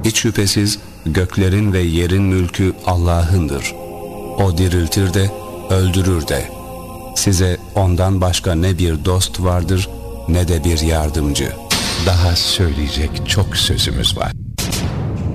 Hiç şüphesiz göklerin ve yerin mülkü Allah'ındır. O diriltir de öldürür de. Size ondan başka ne bir dost vardır ne de bir yardımcı. Daha söyleyecek çok sözümüz var.